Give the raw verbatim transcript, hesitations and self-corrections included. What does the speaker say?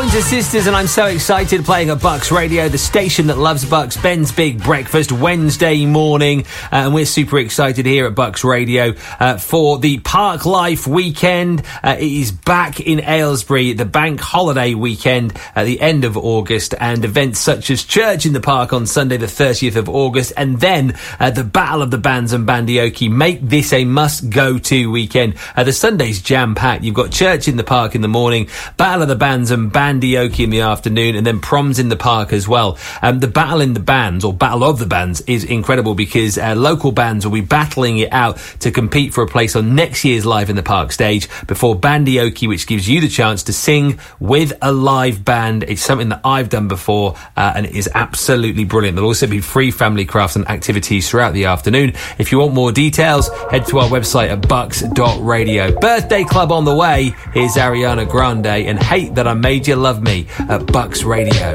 Pointer Sisters, and I'm so excited playing at Bucks Radio, the station that loves Bucks. Ben's Big Breakfast, Wednesday morning, uh, and we're super excited here at Bucks Radio uh, for the Park Life weekend. Uh, it is back in Aylesbury, the bank holiday weekend at the end of August, and events such as Church in the Park on Sunday the thirtieth of August, and then uh, the Battle of the Bands and Bandioki make this a must-go-to weekend. Uh, the Sunday's jam-packed. You've got Church in the Park in the morning, Battle of the Bands and Bandioki in the afternoon, and then Proms in the Park as well. Um, the Battle in the Bands, or Battle of the Bands, is incredible because uh, local bands will be battling it out to compete for a place on next year's Live in the Park stage before Bandioki, which gives you the chance to sing with a live band. It's something that I've done before, uh, and it is absolutely brilliant. There'll also be free family crafts and activities throughout the afternoon. If you want more details, head to our website at bucks dot radio. Birthday Club on the way. Here's Ariana Grande and Hate That I Made You Love Me at Bucks Radio.